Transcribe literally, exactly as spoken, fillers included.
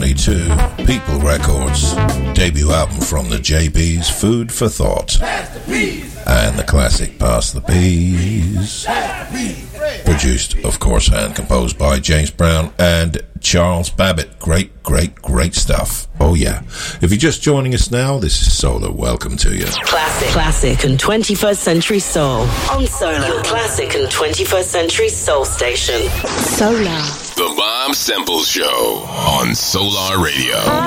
seventy-two, People Records, debut album from the J Bs, Food for Thought, and the classic Pass the Peas, produced, of course, and composed by James Brown and Charles Babbitt. Great, great, great stuff. Oh yeah. If you're just joining us now, this is Solar. Welcome to you. Classic, classic and twenty-first century soul on Solar. Your classic and twenty-first century soul station. Solar. The Bob Semple Show on Solar Radio.